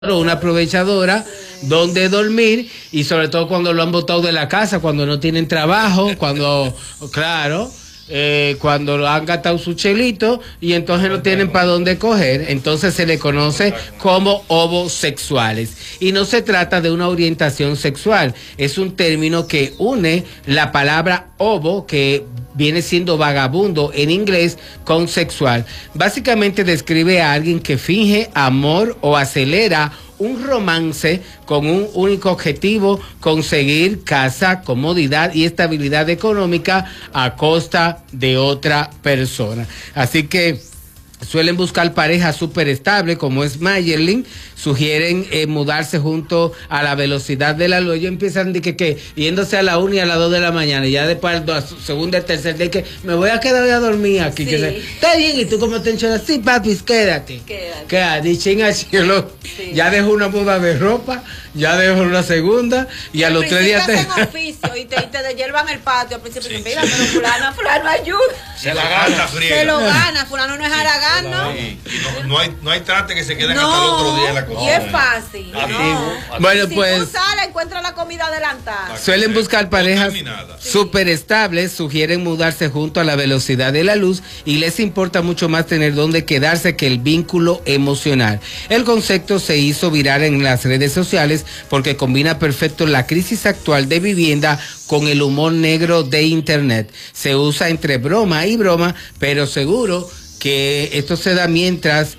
una aprovechadora donde dormir, y sobre todo cuando lo han botado de la casa, cuando no tienen trabajo, cuando, claro, cuando lo han gastado su chelito y entonces no tienen para dónde coger, entonces se le conoce como homosexuales. Y no se trata de una orientación sexual, es un término que une la palabra homo, que viene siendo vagabundo en inglés, con sexual. Básicamente describe a alguien que finge amor o acelera un romance con un único objetivo: conseguir casa, comodidad y estabilidad económica a costa de otra persona. Así que suelen buscar parejas súper estables, como es Mayerlin. Sugieren mudarse junto a la velocidad de la luz. Ellos empiezan de que yéndose a la 1 y a las 2 de la mañana, y ya después al segundo y tercer día que me voy a quedar a dormir aquí. Sí. Está bien, y tú como te encholas, sí, papi, quédate. Quédate, y chinga cielo. Sí. Ya dejo una muda de ropa, ya dejo una segunda, y a los 3 días te hacen oficio y te hiervan el patio. Al principio sí, mira, pero fulano ayuda. Se la gana, friega. Se lo gana, fulano no es haragán, ¿no? Y no hay trate que se queden hasta el otro día en la cocina. Y es fácil. No. Bueno, si pues tú sales, encuentras la comida adelantada. Suelen buscar parejas súper estables, sugieren mudarse junto a la velocidad de la luz, y les importa mucho más tener dónde quedarse que el vínculo emocional. El concepto se hizo viral en las redes sociales porque combina perfecto la crisis actual de vivienda con el humor negro de internet. Se usa entre broma y broma, pero seguro que esto se da mientras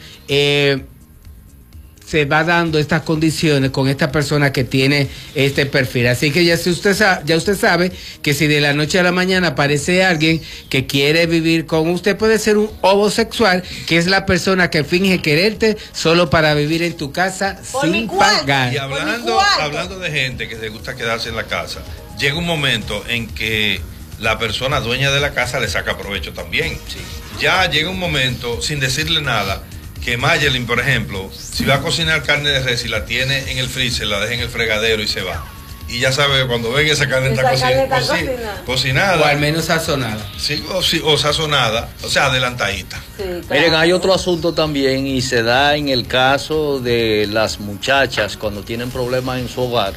se va dando estas condiciones con esta persona que tiene este perfil. Así que ya usted sabe que si de la noche a la mañana aparece alguien que quiere vivir con usted, puede ser un homosexual, que es la persona que finge quererte solo para vivir en tu casa sin pagar. Y hablando de gente que le gusta quedarse en la casa, llega un momento en que la persona dueña de la casa le saca provecho también. Sí. Ya llega un momento, sin decirle nada, que Mayerlin, por ejemplo, si va a cocinar carne de res y la tiene en el freezer, la deja en el fregadero y se va. Y ya sabe, cuando ven esa carne está cocinada. O al menos sazonada. Sí, o sazonada, o sea, adelantadita. Sí, claro. Miren, hay otro asunto también, y se da en el caso de las muchachas cuando tienen problemas en su hogar,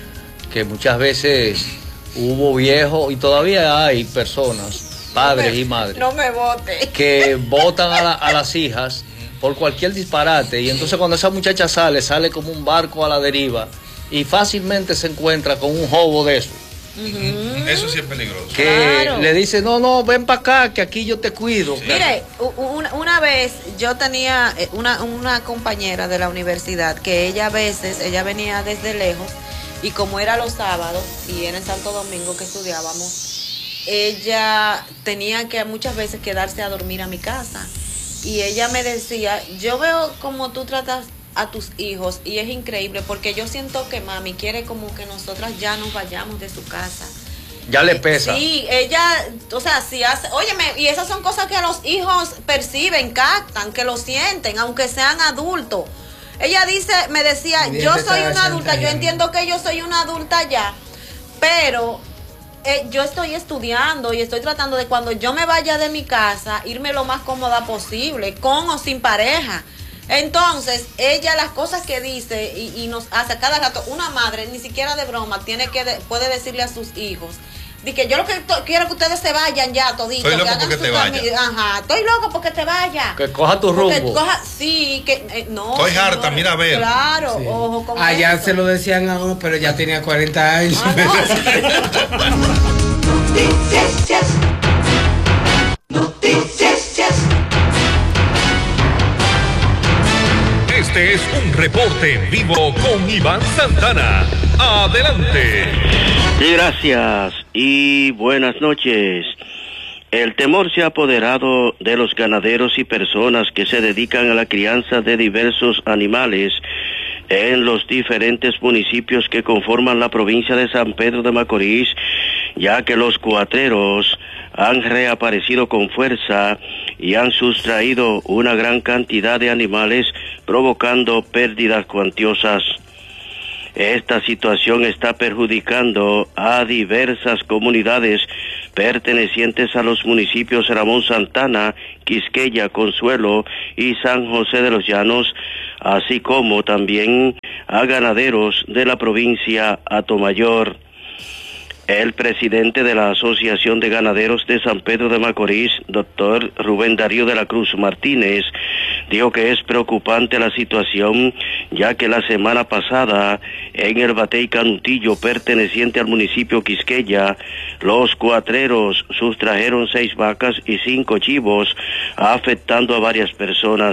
que muchas veces hubo viejos, y todavía hay personas, padres y madres, no me vote, que votan a las hijas por cualquier disparate, y entonces cuando esa muchacha sale como un barco a la deriva, y fácilmente se encuentra con un jobo de eso. Eso sí es peligroso. Que le dice, no, ven para acá, que aquí yo te cuido. Sí. Mire, una vez yo tenía una compañera de la universidad que ella venía desde lejos, y como era los sábados y era en Santo Domingo que estudiábamos, ella tenía que muchas veces quedarse a dormir a mi casa. Y ella me decía, yo veo como tú tratas a tus hijos y es increíble, porque yo siento que mami quiere como que nosotras ya nos vayamos de su casa. Ya le pesa. Sí, ella, o sea, sí hace, óyeme, y esas son cosas que los hijos perciben, captan, que lo sienten, aunque sean adultos. Ella me decía, yo soy una adulta, yo entiendo que yo soy una adulta ya, pero yo estoy estudiando y estoy tratando de, cuando yo me vaya de mi casa, irme lo más cómoda posible, con o sin pareja. Entonces, ella, las cosas que dice y nos hace cada rato, una madre, ni siquiera de broma, puede decirle a sus hijos, de que yo lo que quiero que ustedes se vayan ya toditos. Estoy loco porque te vayas. Ajá, estoy loco porque te vayas. Que coja tu rumbo. Sí, que no. Estoy harta, mira a ver. Claro, sí. Ojo con allá eso. Se lo decían a uno, pero ya tenía 40 años. Noticias. Este es un reporte en vivo con Iván Santana. Adelante. Gracias y buenas noches. El temor se ha apoderado de los ganaderos y personas que se dedican a la crianza de diversos animales en los diferentes municipios que conforman la provincia de San Pedro de Macorís, ya que los cuatreros han reaparecido con fuerza y han sustraído una gran cantidad de animales, provocando pérdidas cuantiosas. Esta situación está perjudicando a diversas comunidades pertenecientes a los municipios Ramón Santana, Quisqueya, Consuelo y San José de los Llanos, así como también a ganaderos de la provincia Atomayor. El presidente de la Asociación de Ganaderos de San Pedro de Macorís, doctor Rubén Darío de la Cruz Martínez, dijo que es preocupante la situación, ya que la semana pasada en el Batey Canutillo, perteneciente al municipio Quisqueya, los cuatreros sustrajeron 6 vacas y 5 chivos, afectando a varias personas.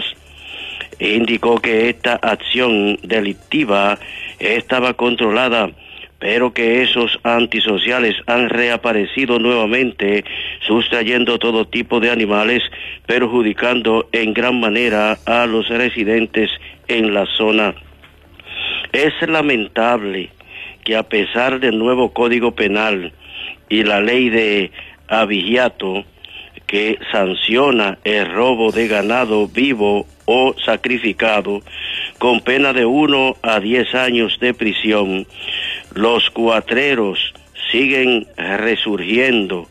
Indicó que esta acción delictiva estaba controlada, pero que esos antisociales han reaparecido nuevamente, sustrayendo todo tipo de animales, perjudicando en gran manera a los residentes en la zona. Es lamentable que a pesar del nuevo Código Penal y la ley de abigeato, que sanciona el robo de ganado vivo o sacrificado con pena de 1 a 10 años de prisión, los cuatreros siguen resurgiendo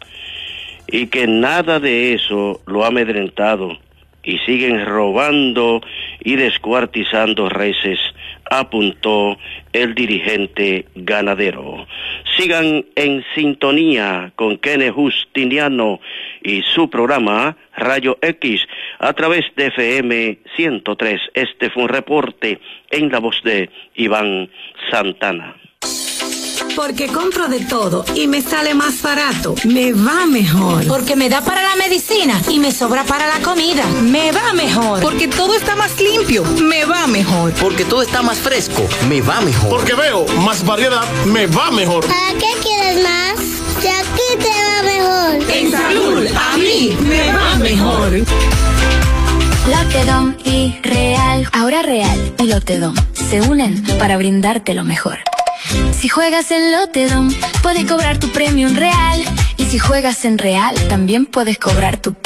y que nada de eso lo ha amedrentado y siguen robando y descuartizando reses, apuntó el dirigente ganadero. Sigan en sintonía con Kenneth Justiniano y su programa Rayo X a través de FM 103. Este fue un reporte en la voz de Iván Santana. Porque compro de todo y me sale más barato, me va mejor. Porque me da para la medicina y me sobra para la comida, me va mejor. Porque todo está más limpio, me va mejor. Porque todo está más fresco, me va mejor. Porque veo más variedad, me va mejor. ¿Para qué quieres más? Si aquí te va mejor. En salud, a mí me va mejor. Lotedom y Real. Ahora Real y Lotedom se unen para brindarte lo mejor. Si juegas en Lotedom, puedes cobrar tu premio en Real. Y si juegas en Real, también puedes cobrar tu